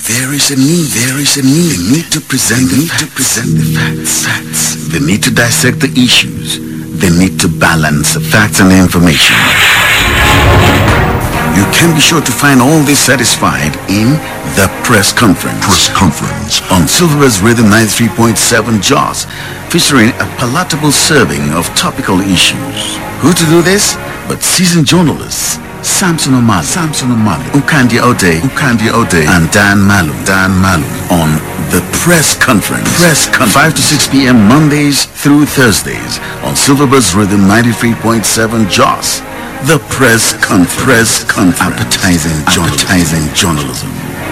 There is a need. There is a need. They need to present the facts. They need to dissect the issues. They need to balance the facts and the information. You can be sure to find all this satisfied in the press conference. On Silverbirds Rhythm 93.7 Jos, featuring a palatable serving of topical issues. Who to do this? But seasoned journalists Samson Omali, Ukandi Ode, and Dan Malu on the press conference. 5 to 6 p.m. Mondays through Thursdays on Silverbirds Rhythm 93.7 Jos. The press conference. Appetizing journalism.